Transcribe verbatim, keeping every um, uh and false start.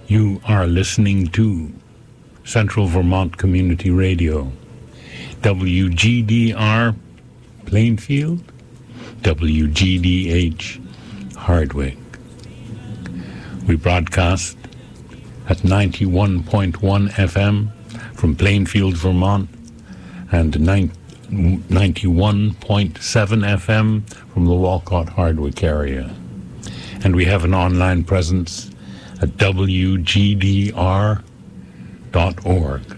You are listening to Central Vermont Community Radio, W G D R Plainfield, W G D H Hardwick. We broadcast at ninety-one point one F M from Plainfield, Vermont, and ninety-one point seven F M from the Walcott Hardwick area. And we have an online presence at W G D R dot org.